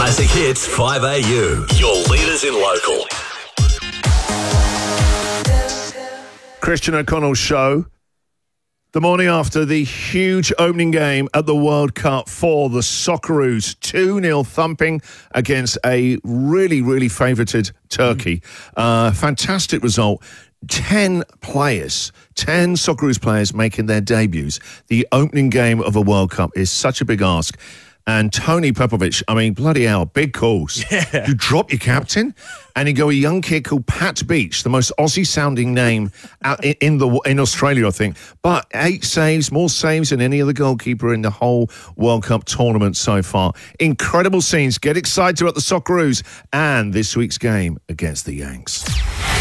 Classic Hits 5AU, your leaders in local. Christian O'Connell's show. The morning after the huge opening game at the World Cup for the Socceroos. 2-0 thumping against a really, really favoured Turkey. Fantastic result. 10 Socceroos players making their debuts. The opening game of a World Cup is such a big ask. And Tony Popovic, I mean, bloody hell, big calls. Yeah. You drop your captain, and you go a young kid called Pat Beach, the most Aussie-sounding name out in Australia, I think. But 8 saves, more saves than any other goalkeeper in the whole World Cup tournament so far. Incredible scenes. Get excited about the Socceroos and this week's game against the Yanks.